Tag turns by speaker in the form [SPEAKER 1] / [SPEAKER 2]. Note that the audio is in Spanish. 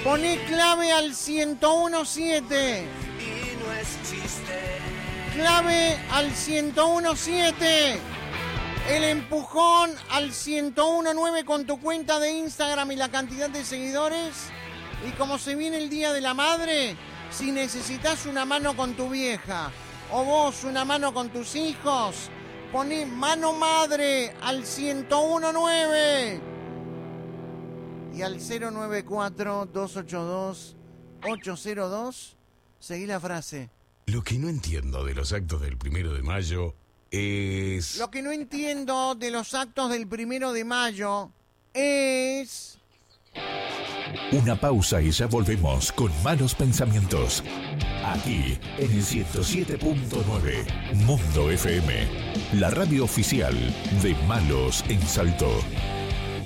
[SPEAKER 1] Poné clave al 1017. Clave al 1017. El empujón al 1019 con tu cuenta de Instagram y la cantidad de seguidores. Y como se viene el Día de la Madre, si necesitas una mano con tu vieja o vos una mano con tus hijos, poné mano madre al 1019 y al 094-282-802. Seguí la frase.
[SPEAKER 2] Lo que no entiendo de los actos del 1 de mayo es...
[SPEAKER 1] Lo que no entiendo de los actos del 1 de mayo es...
[SPEAKER 3] Una pausa y ya volvemos con Malos Pensamientos. Aquí en el 107.9 Mundo FM, la radio oficial de Malos en Salto.